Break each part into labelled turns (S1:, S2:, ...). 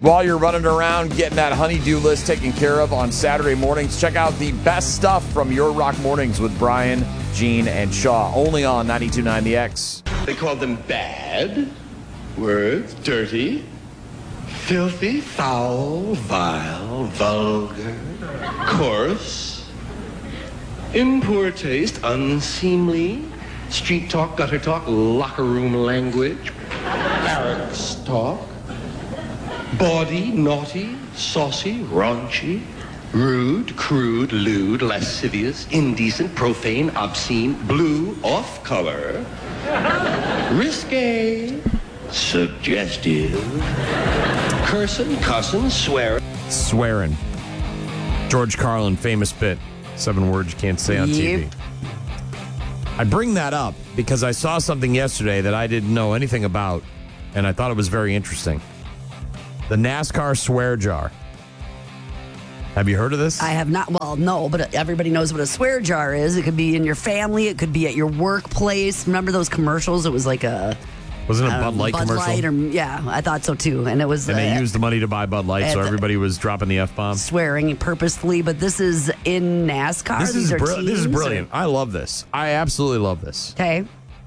S1: While you're running around getting that honey-do list taken care of on Saturday mornings, check out the best stuff from Your Rock Mornings with Brian, Gene, and Shaw. Only on 92.9 The X.
S2: They called them bad words, dirty, filthy, foul, vile, vulgar, coarse, in poor taste, unseemly, street talk, gutter talk, locker room language, barracks talk, bawdy, naughty, saucy, raunchy, rude, crude, lewd, lascivious, indecent, profane, obscene, blue, off-color, risque, suggestive, cursing, cussing, swearing.
S1: Swearing. George Carlin, famous bit. 7 words you can't say on TV. I bring that up because I saw something yesterday that I didn't know anything about, and I thought it was very interesting. The NASCAR swear jar. Have you heard of this?
S3: I have not. Well, no, but everybody knows what a swear jar is. It could be in your family. It could be at your workplace. Remember those commercials? It was like a...
S1: Wasn't it a Bud Light commercial?
S3: Light yeah, I thought so too. And it was...
S1: And they used the money to buy Bud Light, so everybody was dropping the F-bomb.
S3: Swearing purposefully, but this is in NASCAR.
S1: This is brilliant. I love this. I absolutely love this.
S3: Okay.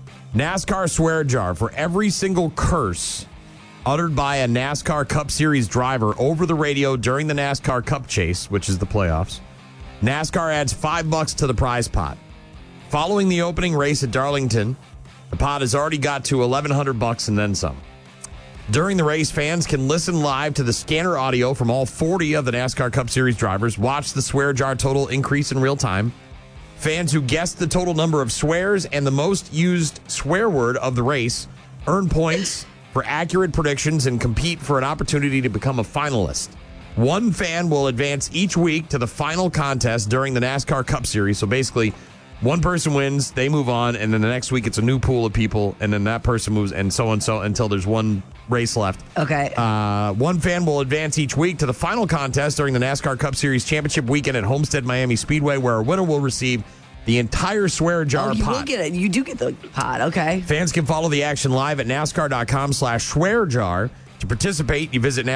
S1: NASCAR swear jar. For every single curse uttered by a NASCAR Cup Series driver over the radio during the NASCAR Cup chase, which is the playoffs, NASCAR adds $5 to the prize pot. Following the opening race at Darlington, the pot has already got to $1,100 and then some. During the race, fans can listen live to the scanner audio from all 40 of the NASCAR Cup Series drivers, watch the swear jar total increase in real time. Fans who guess the total number of swears and the most used swear word of the race earn points for accurate predictions and compete for an opportunity to become a finalist. One fan will advance each week to the final contest during the NASCAR Cup Series. So basically, one person wins, they move on, and then the next week it's a new pool of people, and then that person moves, and so until there's one race left.
S3: Okay.
S1: One fan will advance each week to the final contest during the NASCAR Cup Series Championship weekend at Homestead Miami Speedway, where a winner will receive the entire swear jar pot.
S3: You will get it. You do get the pot. Okay.
S1: Fans can follow the action live at NASCAR.com/swearjar. To participate, you visit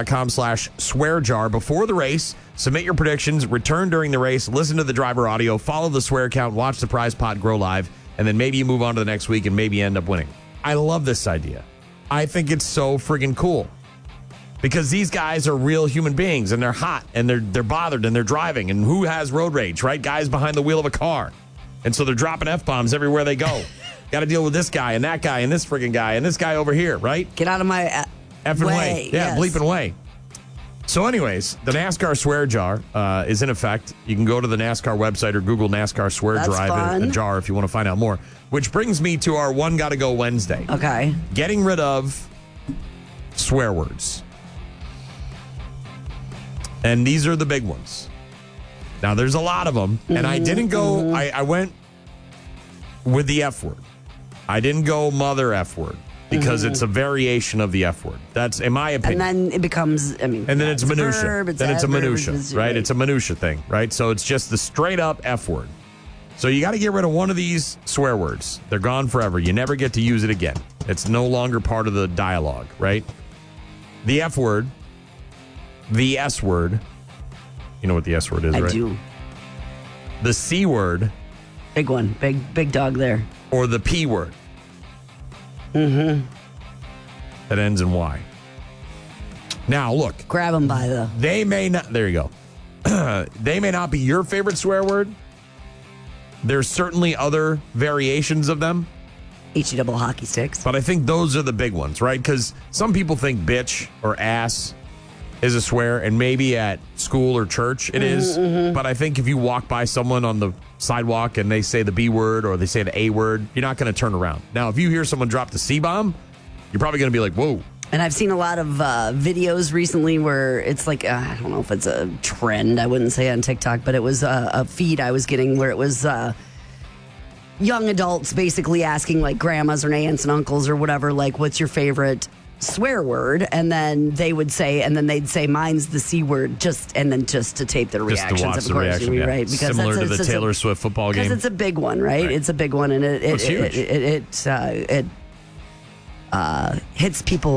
S1: NASCAR.com/swearjar before the race. Submit your predictions, return during the race, listen to the driver audio, follow the swear count, watch the prize pot grow live, and then maybe you move on to the next week and maybe end up winning. I love this idea. I think it's so friggin' cool. Because these guys are real human beings, and they're hot, and they're bothered, and they're driving. And who has road rage, right? Guys behind the wheel of a car. And so they're dropping F-bombs everywhere they go. Got to deal with this guy, and that guy, and this friggin' guy, and this guy over here, right?
S3: Get out of my
S1: effing way. Yeah, yes. Bleeping way. So anyways, the NASCAR swear jar is in effect. You can go to the NASCAR website or Google NASCAR swear jar if you want to find out more. Which brings me to our One Gotta Go Wednesday.
S3: Okay.
S1: Getting rid of swear words. And these are the big ones. Now, there's a lot of them. And I didn't go, I went with the F word. I didn't go mother F word because it's a variation of the F word. That's, in my opinion.
S3: And then it becomes, and then
S1: it's minutia. Then it's a minutia, right? It's a minutia thing, right? So it's just the straight up F word. So you got to get rid of one of these swear words. They're gone forever. You never get to use it again. It's no longer part of the dialogue, right? The F word. The S word. You know what the S word is, right?
S3: I do.
S1: The C word.
S3: Big one. Big dog there.
S1: Or the P word. That ends in Y. Now, look.
S3: Grab them by the...
S1: They may not... There you go. They may not be your favorite swear word. There's certainly other variations of them.
S3: HE double hockey sticks.
S1: But I think those are the big ones, right? Because some people think bitch or ass is a swear, and maybe at school or church it is. But I think if you walk by someone on the sidewalk and they say the B word or they say the A word, you're not going to turn around. Now, if you hear someone drop the C bomb, you're probably going to be like, whoa.
S3: And I've seen a lot of videos recently where it's like, I don't know if it's a trend, I wouldn't say on TikTok, but it was a feed I was getting where it was young adults basically asking like grandmas or aunts and uncles or whatever, like, what's your favorite swear word? And then they would say, and then they'd say, mine's the C word, just to tape their reactions.
S1: Just to watch the reaction, yeah.
S3: Right? Because
S1: similar to the Taylor Swift football game.
S3: Because it's a big one, right? It's a big one, and it hits people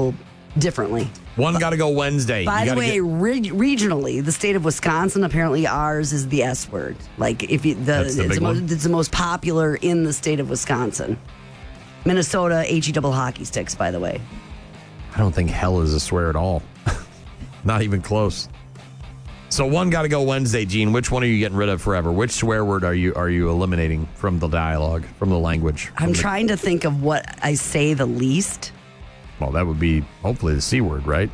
S3: differently.
S1: One got to go Wednesday.
S3: By the way, regionally, the state of Wisconsin, apparently ours is the S word. Like if you,
S1: That's the big one?
S3: it's the most popular in the state of Wisconsin. Minnesota, HE double hockey sticks, by the way.
S1: I don't think hell is a swear at all. Not even close. So one got to go Wednesday, Gene. Which one are you getting rid of forever? Which swear word are you eliminating from the dialogue, from the language?
S3: I'm trying to think of what I say the least.
S1: Well, that would be hopefully the C word, right?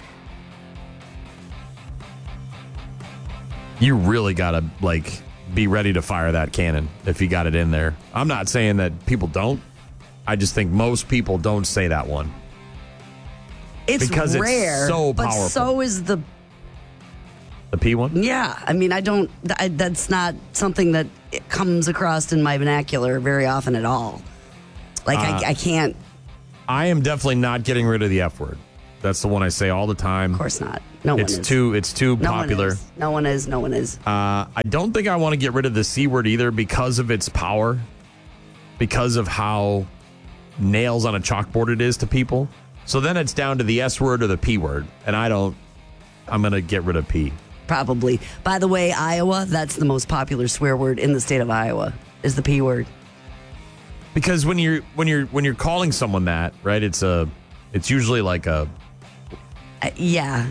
S1: You really got to, be ready to fire that cannon if you got it in there. I'm not saying that people don't. I just think most people don't say that one.
S3: It's
S1: because
S3: rare,
S1: it's so
S3: but
S1: powerful.
S3: so is the
S1: P one?
S3: Yeah. I mean, that's not something that comes across in my vernacular very often at all. I can't.
S1: I am definitely not getting rid of the F word. That's the one I say all the time.
S3: Of course not. No one is.
S1: It's too popular.
S3: No one is.
S1: I don't think I want to get rid of the C word either because of its power, because of how nails on a chalkboard it is to people. So then it's down to the S word or the P word, and I'm going to get rid of P.
S3: Probably. By the way, Iowa, that's the most popular swear word in the state of Iowa, is the P word.
S1: Because when you're calling someone that, right? It's usually like a
S3: yeah.